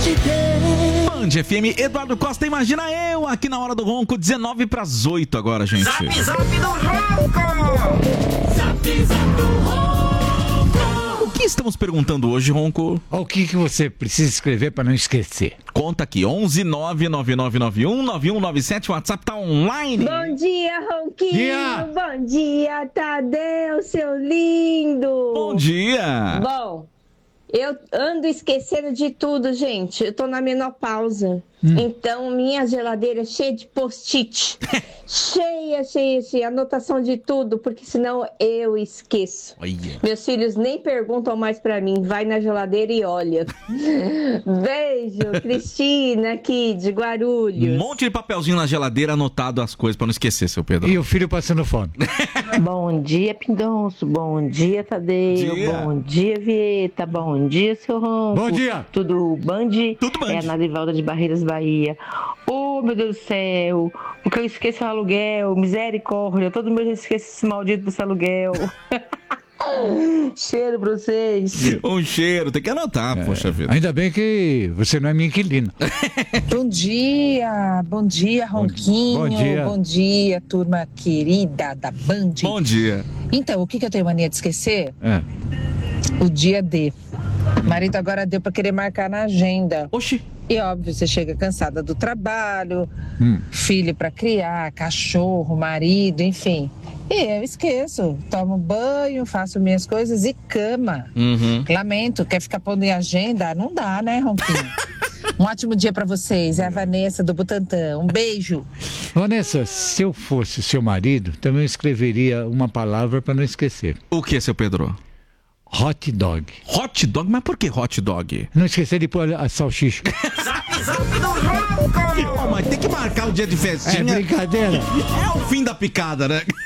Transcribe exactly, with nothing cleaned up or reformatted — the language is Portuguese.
te ter. Band F M, Eduardo Costa, imagina eu aqui na hora do ronco, dezenove para as oito agora, gente. Zap, zap do ronco! Zap, zap do ronco! O que estamos perguntando hoje, Ronco? O que, que você precisa escrever para não esquecer? Conta aqui, onze nove nove nove nove um nove um nove sete, o WhatsApp tá online. Bom dia, Ronquinho. Dia. Bom dia, Tadeu, seu lindo. Bom dia. Bom, eu ando esquecendo de tudo, gente. Eu tô na menopausa. Hum. Então, minha geladeira é cheia de post-it. cheia, cheia, cheia. Anotação de tudo, porque senão eu esqueço. Olha. Meus filhos nem perguntam mais pra mim. Vai na geladeira e olha. Beijo, Cristina, aqui de Guarulhos. Um monte de papelzinho na geladeira anotado as coisas pra não esquecer, seu Pedro. E o filho passando fome. Bom dia, Pindonço. Bom dia, Tadeu. Dia. Bom dia, Vieta. Bom dia, seu Ronco. Bom dia. Tudo Band? Tudo Band. É a Narivalda de Barreiras, Bahia. Oh, meu Deus do céu. O que eu esqueço é o aluguel. Misericórdia. Todo mês eu esqueço esse maldito desse aluguel. Cheiro pra vocês. Um cheiro, tem que anotar, é, poxa vida. Ainda bem que você não é minha inquilina. Bom dia, bom dia, Ronquinho. Bom dia. Bom dia, turma querida da Band. Bom dia. Então, o que, que eu tenho mania de esquecer? É. O dia D. Marido agora deu pra querer marcar na agenda. Oxi. E óbvio, você chega cansada do trabalho, Hum. filho pra criar, cachorro, marido, enfim. E eu esqueço. Tomo banho, faço minhas coisas e cama. Uhum. Lamento, quer ficar pondo em agenda? Não dá, né, Ronquinho? Um ótimo dia pra vocês. É a Vanessa do Butantã. Um beijo. Vanessa, se eu fosse seu marido, também escreveria uma palavra para não esquecer. O que, seu Pedro? Hot dog. Hot dog? Mas por que hot dog? Não esquecer de pôr a salsicha. Zap, zap do ronco! Oh, mas tem que marcar o dia de festinha. É brincadeira. É o fim da picada, né?